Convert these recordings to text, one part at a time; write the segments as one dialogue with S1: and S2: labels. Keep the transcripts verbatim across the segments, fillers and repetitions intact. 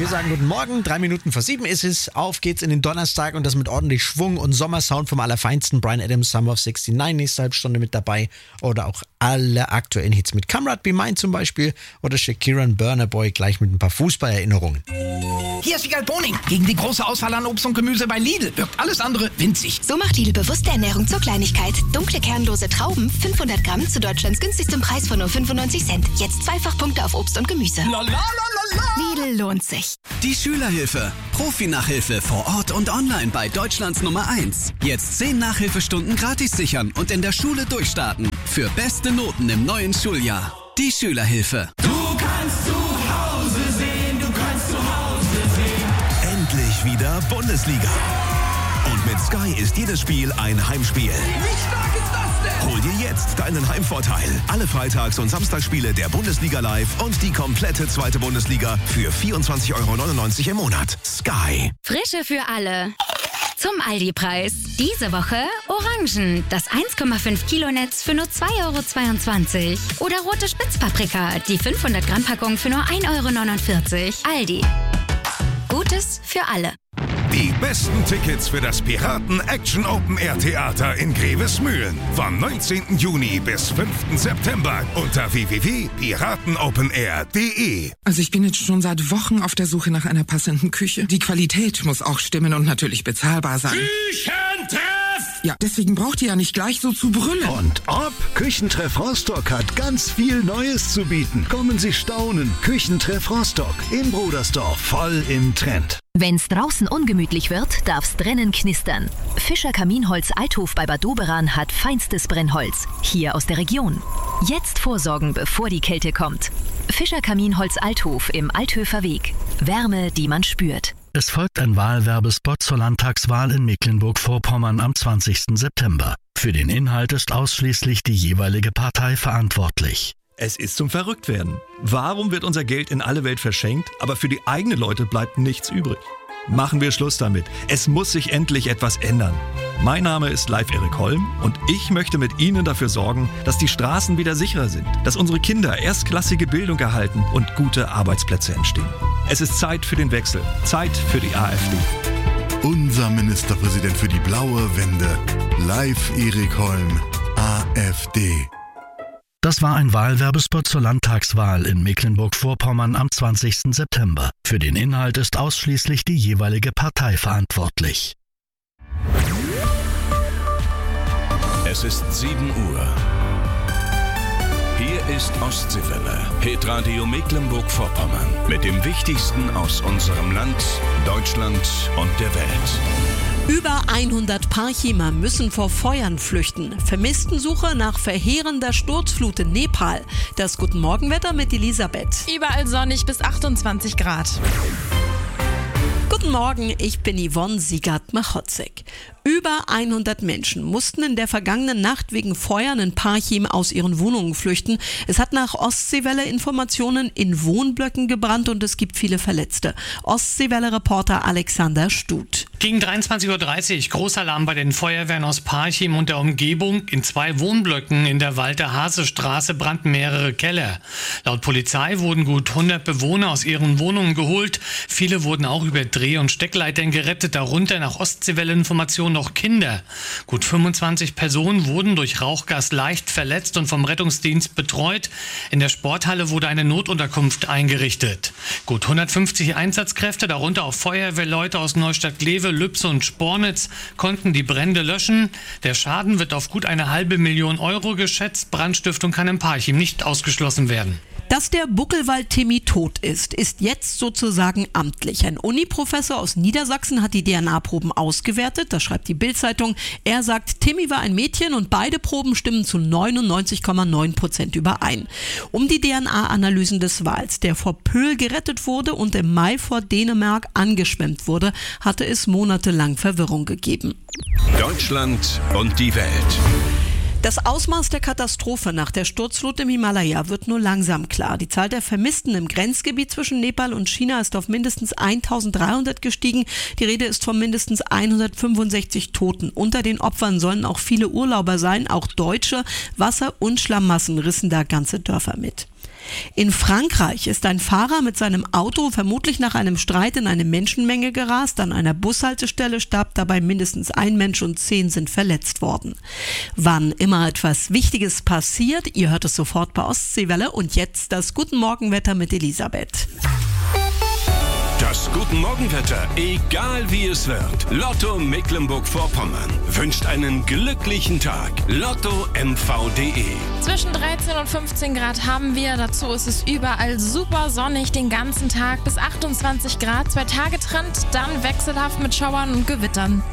S1: Wir sagen guten Morgen, drei Minuten vor sieben ist es. Auf geht's in den Donnerstag und das mit ordentlich Schwung und Sommersound vom Allerfeinsten. Bryan Adams, Summer of sixty-nine, nächste Halbstunde mit dabei. Oder auch alle aktuellen Hits mit Come Ride Be Mine zum Beispiel. Oder Shakira und Burna Boy gleich mit ein paar Fußballerinnerungen.
S2: Hier ist Wiegald Boning. Gegen die große Auswahl an Obst und Gemüse bei Lidl wirkt alles andere winzig.
S3: So macht Lidl bewusste Ernährung zur Kleinigkeit. Dunkle kernlose Trauben, fünfhundert Gramm zu Deutschlands günstigstem Preis von nur fünfundneunzig Cent. Jetzt zweifach Punkte auf Obst und Gemüse.
S2: La, la, la, la, la.
S3: Lidl lohnt sich.
S4: Die Schülerhilfe. Profi-Nachhilfe vor Ort und online bei Deutschlands Nummer eins. Jetzt zehn Nachhilfestunden gratis sichern und in der Schule durchstarten. Für beste Noten im neuen Schuljahr. Die Schülerhilfe.
S5: Du kannst zu Hause sehen, du kannst zu Hause sehen.
S6: Endlich wieder Bundesliga. Und mit Sky ist jedes Spiel ein Heimspiel.
S5: Wie stark ist das denn?
S6: Hol dir jetzt deinen Heimvorteil. Alle Freitags- und Samstagsspiele der Bundesliga live und die komplette zweite Bundesliga für vierundzwanzig Euro neunundneunzig im Monat. Sky.
S7: Frische für alle. Zum Aldi-Preis. Diese Woche Orangen, das eins Komma fünf Kilo Netz für nur zwei Euro zweiundzwanzig. Oder rote Spitzpaprika, die fünfhundert Gramm Packung für nur ein Euro neunundvierzig. Aldi. Gutes für alle.
S8: Die besten Tickets für das Piraten Action Open Air Theater in Grevesmühlen vom neunzehnten Juni bis fünften September unter w w w punkt piratenopenair punkt de.
S2: Also ich bin jetzt schon seit Wochen auf der Suche nach einer passenden Küche. Die Qualität muss auch stimmen und natürlich bezahlbar sein.
S5: Küchentreff!
S2: Ja, deswegen braucht ihr ja nicht gleich so zu brüllen.
S9: Und ob? Küchentreff Rostock hat ganz viel Neues zu bieten. Kommen Sie staunen. Küchentreff Rostock in Brudersdorf, voll im Trend.
S10: Wenn's draußen ungemütlich wird, darf's drinnen knistern. Fischer Kaminholz Althof bei Bad Doberan hat feinstes Brennholz. Hier aus der Region. Jetzt vorsorgen, bevor die Kälte kommt. Fischer Kaminholz Althof im Althöfer Weg. Wärme, die man spürt.
S11: Es folgt ein Wahlwerbespot zur Landtagswahl in Mecklenburg-Vorpommern am zwanzigsten September. Für den Inhalt ist ausschließlich die jeweilige Partei verantwortlich.
S12: Es ist zum Verrücktwerden. Warum wird unser Geld in alle Welt verschenkt, aber für die eigenen Leute bleibt nichts übrig? Machen wir Schluss damit. Es muss sich endlich etwas ändern. Mein Name ist Live Erik Holm und ich möchte mit Ihnen dafür sorgen, dass die Straßen wieder sicherer sind, dass unsere Kinder erstklassige Bildung erhalten und gute Arbeitsplätze entstehen. Es ist Zeit für den Wechsel, Zeit für die AfD.
S13: Unser Ministerpräsident für die blaue Wende, Live Erik Holm, AfD.
S11: Das war ein Wahlwerbespot zur Landtagswahl in Mecklenburg-Vorpommern am zwanzigsten September. Für den Inhalt ist ausschließlich die jeweilige Partei verantwortlich.
S14: Es ist sieben Uhr. Hier ist Ostseewelle, Hitradio Mecklenburg-Vorpommern. Mit dem Wichtigsten aus unserem Land, Deutschland und der Welt.
S15: Über hundert Parchimer müssen vor Feuern flüchten. Vermisstensuche nach verheerender Sturzflut in Nepal. Das Guten Morgenwetter mit Elisabeth.
S16: Überall sonnig bis achtundzwanzig Grad.
S15: Guten Morgen, ich bin Yvonne Siegert-Machotzek. Über hundert Menschen mussten in der vergangenen Nacht wegen Feuern in Parchim aus ihren Wohnungen flüchten. Es hat nach Ostseewelle Informationen in Wohnblöcken gebrannt und es gibt viele Verletzte. Ostseewelle-Reporter Alexander Stut.
S17: Gegen dreiundzwanzig Uhr dreißig Großalarm bei den Feuerwehren aus Parchim und der Umgebung. In zwei Wohnblöcken in der Walter-Hase-Straße brannten mehrere Keller. Laut Polizei wurden gut hundert Bewohner aus ihren Wohnungen geholt. Viele wurden auch über Dreh- und Steckleitern gerettet, darunter nach Ostseewelle-Informationen noch Kinder. Gut fünfundzwanzig Personen wurden durch Rauchgas leicht verletzt und vom Rettungsdienst betreut. In der Sporthalle wurde eine Notunterkunft eingerichtet. Gut hundertfünfzig Einsatzkräfte, darunter auch Feuerwehrleute aus Neustadt-Glewe, Lübse und Spornitz, konnten die Brände löschen. Der Schaden wird auf gut eine halbe Million Euro geschätzt. Brandstiftung kann im Parchim nicht ausgeschlossen werden.
S15: Dass der Buckelwald-Timmy tot ist, ist jetzt sozusagen amtlich. Ein Uni-Professor aus Niedersachsen hat die D N A-Proben ausgewertet, das schreibt die Bild-Zeitung. Er sagt, Timmy war ein Mädchen und beide Proben stimmen zu neunundneunzig Komma neun Prozent überein. Um die D N A-Analysen des Wals, der vor Pöhl gerettet wurde und im Mai vor Dänemark angeschwemmt wurde, hatte es monatelang Verwirrung gegeben.
S14: Deutschland und die Welt.
S15: Das Ausmaß der Katastrophe nach der Sturzflut im Himalaya wird nur langsam klar. Die Zahl der Vermissten im Grenzgebiet zwischen Nepal und China ist auf mindestens eintausenddreihundert gestiegen. Die Rede ist von mindestens hundertfünfundsechzig Toten. Unter den Opfern sollen auch viele Urlauber sein, auch Deutsche. Wasser und Schlamassen rissen da ganze Dörfer mit. In Frankreich ist ein Fahrer mit seinem Auto vermutlich nach einem Streit in eine Menschenmenge gerast. An einer Bushaltestelle starb dabei mindestens ein Mensch und zehn sind verletzt worden. Wann immer etwas Wichtiges passiert, ihr hört es sofort bei Ostseewelle. Und jetzt das Guten Morgenwetter mit Elisabeth.
S14: Das Guten Morgenwetter, egal wie es wird. Lotto Mecklenburg-Vorpommern wünscht einen glücklichen Tag. Lotto M V punkt de.
S16: Zwischen dreizehn und fünfzehn Grad haben wir. Dazu ist es überall super sonnig den ganzen Tag bis achtundzwanzig Grad. Zwei Tage Trend, dann wechselhaft mit Schauern und Gewittern.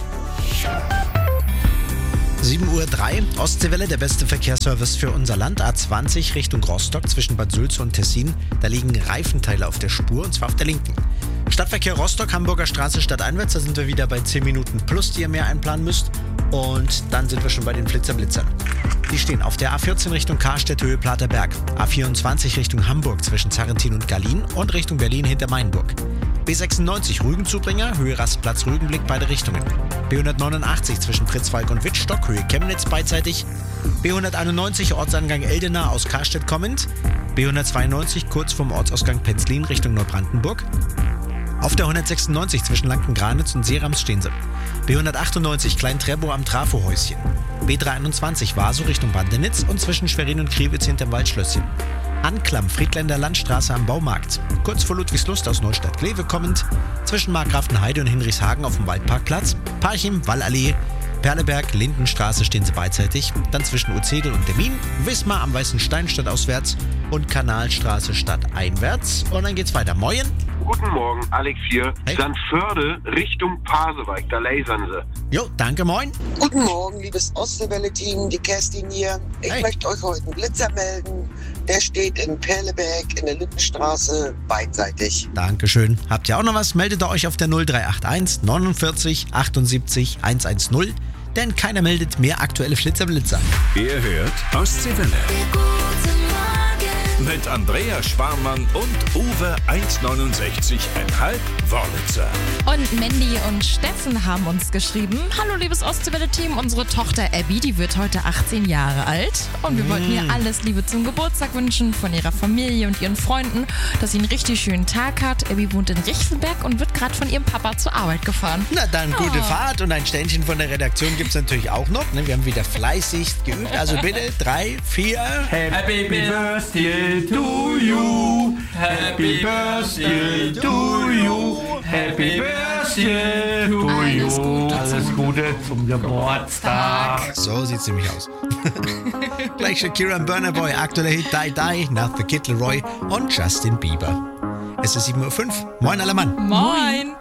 S1: sieben Uhr drei, Ostseewelle, der beste Verkehrsservice für unser Land. A zwanzig Richtung Rostock zwischen Bad Sülze und Tessin. Da liegen Reifenteile auf der Spur, und zwar auf der linken. Stadtverkehr Rostock, Hamburger Straße stadteinwärts. Da sind wir wieder bei zehn Minuten plus, die ihr mehr einplanen müsst. Und dann sind wir schon bei den Flitzer-Blitzern. Die stehen auf der A vierzehn Richtung Karstedt, Höhe Platerberg. A vierundzwanzig Richtung Hamburg zwischen Zarrentin und Gallien und Richtung Berlin hinter Mainburg. B sechsundneunzig Rügenzubringer, Höhe Rastplatz Rügenblick, beide Richtungen. B hundertneunundachtzig zwischen Pritzwalk und Wittstock, Höhe Chemnitz beidseitig. B hunderteinundneunzig Ortsangang Eldena aus Karstedt kommend. B hundertzweiundneunzig kurz vorm Ortsausgang Penzlin Richtung Neubrandenburg. Auf der hundertsechsundneunzig zwischen Lanken-Granitz und Seerams stehen sie. B hundertachtundneunzig Klein-Trebow am Trafohäuschen. B dreihunderteinundzwanzig Vaso Richtung Bandenitz und zwischen Schwerin und Kriwitz hinterm Waldschlösschen. Anklam, Friedländer Landstraße am Baumarkt. Kurz vor Ludwigslust aus Neustadt-Glewe kommend. Zwischen Markgrafenheide und Hinrichshagen auf dem Waldparkplatz. Parchim, Wallallee, Perleberg, Lindenstraße stehen sie beidseitig. Dann zwischen Urzedel und Demmin. Wismar am Weißen Stein stadtauswärts und Kanalstraße stadteinwärts. Und dann geht's weiter. Moin.
S18: Guten Morgen, Alex hier. Hey. Sandförde Richtung Pasewalk, da lasern sie.
S1: Jo, danke, moin.
S19: Guten Morgen, liebes Ostseewelle-Team, die Kerstin hier. Ich
S1: hey.
S19: möchte euch heute einen Blitzer melden. Der steht in Perleberg in der Lindenstraße beidseitig.
S1: Dankeschön. Habt ihr auch noch was? Meldet ihr euch auf der null drei acht eins neunundvierzig achtundsiebzig hundertzehn. Denn keiner meldet mehr aktuelle Flitzer-Blitzer.
S14: Ihr hört Ostseewelle. Mit Andrea Sparmann und Uwe eins neunundsechzig Komma fünf Wörlitzer.
S16: Und Mandy und Steffen haben uns geschrieben: Hallo liebes Ostseewelle-Team, unsere Tochter Abby, die wird heute achtzehn Jahre alt. Und wir mm. wollten ihr alles Liebe zum Geburtstag wünschen von ihrer Familie und ihren Freunden, dass sie einen richtig schönen Tag hat. Abby wohnt in Richtenberg und wird gerade von ihrem Papa zur Arbeit gefahren.
S1: Na dann, gute
S16: oh.
S1: Fahrt, und ein Ständchen von der Redaktion gibt es natürlich auch noch. Wir haben wieder fleißig geübt, also bitte drei, vier.
S5: Happy Birthday to you, Happy Birthday to you, Happy Birthday to
S15: Alles
S5: you.
S15: Gute
S5: Alles
S15: zum
S5: Gute zum Geburtstag.
S1: So sieht's nämlich aus. Gleich Shakira und Burna Boy, aktueller Hit Die Die nach The Kid Leroy und Justin Bieber. Es ist sieben Uhr fünf. Moin aller Mann.
S16: Moin.